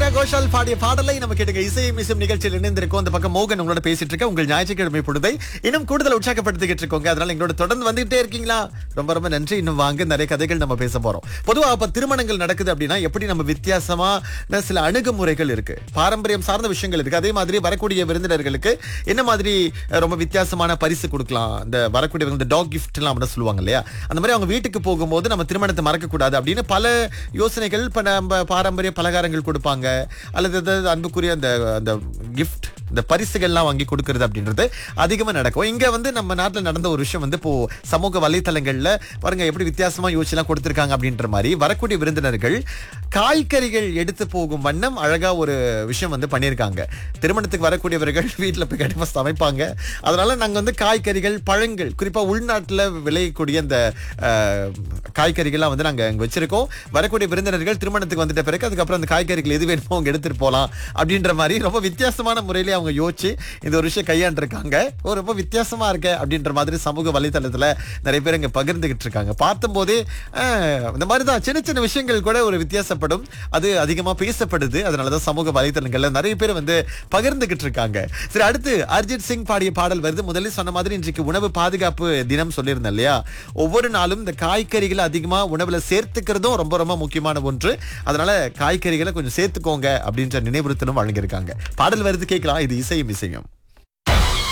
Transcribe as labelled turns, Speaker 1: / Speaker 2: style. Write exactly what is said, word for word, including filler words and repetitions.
Speaker 1: ஸ்ரேயா கோஷால் பாடிய பாடலை நம்ம கேட்டுங்க. இசையும் இசையும் நிகழ்ச்சியில் இணைந்திருக்கோம். அந்த பக்கம் மோகன் உங்களோட பேசிட்டு இருக்க. உங்கள் ஞாயிற்றுக்கிழமை பொழுதை இன்னும் கூடுதல் உற்சாகப்படுத்திக்கிட்டு இருக்கோங்க. அதனால எங்களோட தொடர்ந்து வந்துகிட்டே இருக்கீங்களா? ரொம்ப ரொம்ப நன்றி. இன்னும் வாங்க, நிறைய கதைகள் நம்ம பேச போறோம். பொதுவா இப்ப திருமணங்கள் நடக்குது அப்படின்னா எப்படி நம்ம வித்தியாசமான சில அணுகுமுறைகள் இருக்கு, பாரம்பரியம் சார்ந்த விஷயங்கள் இருக்கு. அதே மாதிரி வரக்கூடிய விருந்தினர்களுக்கு என்ன மாதிரி அஹ், ரொம்ப வித்தியாசமான பரிசு கொடுக்கலாம். இந்த வரக்கூடிய இந்த டாக் கிஃப்ட் எல்லாம் அப்படி சொல்லுவாங்க இல்லையா? அந்த மாதிரி அவங்க வீட்டுக்கு போகும்போது நம்ம திருமணத்தை மறக்க கூடாது அப்படின்னு பல யோசனைகள். இப்ப நம்ம பாரம்பரிய பலகாரங்கள் கொடுப்பாங்க, அல்லது ஏதாவது அன்புக்குரிய அந்த அந்த கிஃப்ட், இந்த பரிசுகள்லாம் வாங்கி கொடுக்கறது அப்படின்றது அதிகமா நடக்கும். இங்க வந்து நம்ம நாட்டுல நடந்த ஒரு விஷயம் வந்து இப்போ சமூக வலைத்தளங்கள்ல பாருங்க எப்படி வித்தியாசமா யோசிச்சுலாம் கொடுத்திருக்காங்க. அப்படின்ற மாதிரி வரக்கூடிய விருந்தினர்கள் காய்கறிகள் எடுத்து போகும் வண்ணம் அழகா ஒரு விஷயம் வந்து பண்ணியிருக்காங்க. திருமணத்துக்கு வரக்கூடியவர்கள் வீட்டுல போய் கண்டிப்பா சமைப்பாங்க. அதனால நாங்க வந்து காய்கறிகள், பழங்கள், குறிப்பா உள்நாட்டுல விளையக்கூடிய அந்த அஹ், காய்கறிகள்லாம் வந்து நாங்க அங்க வச்சிருக்கோம். வரக்கூடிய விருந்தினர்கள் திருமணத்துக்கு வந்துட்ட பிறகு அதுக்கப்புறம் அந்த காய்கறிகள் எது வேணுமோ அவங்க எடுத்துட்டு போலாம் அப்படின்ற மாதிரி ரொம்ப வித்தியாசமான முறையிலே அவங்க யோசிச்சு இந்த ஒரு விஷயம் கையாண்டிருக்காங்க. ஒரு ரொம்ப வித்தியாசமா இருக்க அப்படின்ற மாதிரி சமூக வலைத்தளத்துல நிறைய பேர் இங்க பகிர்ந்துகிட்டு இருக்காங்க. பார்த்தும் போதே அஹ், இந்த மாதிரிதான் சின்ன சின்ன விஷயங்கள் கூட ஒரு வித்தியாசப்படும், அது அதிகமா பேசப்படுது. அதனாலதான் சமூக வலைத்தளங்கள்ல நிறைய பேர் வந்து பகிர்ந்துகிட்டு இருக்காங்க. சரி, அடுத்து அரிஜித் சிங் பாடிய பாடல் வருது. முதலில் சொன்ன மாதிரி இன்றைக்கு உணவு பாதுகாப்பு தினம் சொல்லியிருந்தேன் இல்லையா? ஒவ்வொரு நாளும் இந்த காய்கறிகளை அதிகமா உணவுல சேர்த்துக்கிறதும் ரொம்ப ரொம்ப முக்கியமான ஒன்று. அதனால காய்கறிகளை கொஞ்சம் சேர்த்துக்கோங்க அப்படின்ற நினைவுறுத்தலும் வழங்கியிருக்காங்க. பாடல் வருது, கேட்கலாம். இது இசையும் இசையும்.